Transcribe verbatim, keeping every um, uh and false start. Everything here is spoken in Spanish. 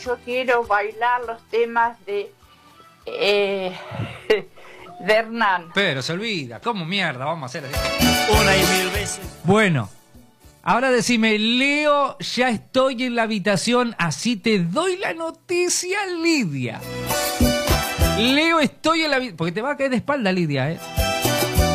Yo quiero bailar los temas de, eh, de Hernán. Pero se olvida, ¿cómo mierda vamos a hacer así? Una y mil veces. Bueno, ahora decime, Leo, ya estoy en la habitación, así te doy la noticia, Lidia. Leo, estoy en la habitación, porque te va a caer de espalda, Lidia, ¿eh?